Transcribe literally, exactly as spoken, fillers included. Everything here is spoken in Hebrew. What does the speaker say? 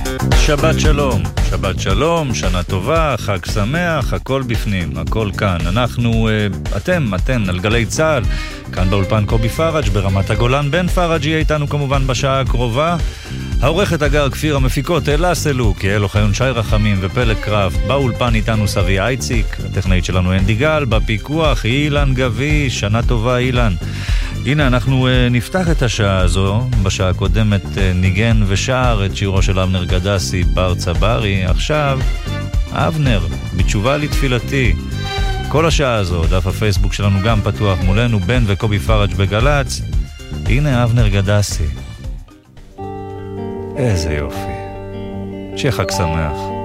שבת שלום, שבת שלום, שנה טובה, חג שמח, הכל בפנים, הכל כאן. אנחנו, אתם, אתם, על גלי צהל, כאן באולפן קובי פרג' ברמת הגולן. בן פרג' יהיה איתנו כמובן בשעה הקרובה. העורכת אגר כפיר, המפיקות אלה סלוק, אלו חיון שי רחמים ופלג קראפט. באולפן איתנו סבי אייציק, הטכנאית שלנו אנדי גל, בפיקוח אילן גבי. שנה טובה אילן. הנה אנחנו uh, נפתח את השעה הזו. בשעה הקודמת uh, ניגן ושר את שירו של אבנר גדסי, בר צברי. עכשיו אבנר, בתשובה לתפילתי. כל השעה הזו, דף הפייסבוק שלנו גם פתוח מולנו, בן וקובי פרג' בגלץ. הנה אבנר גדסי. איזה יופי. שיהיה חג שמח.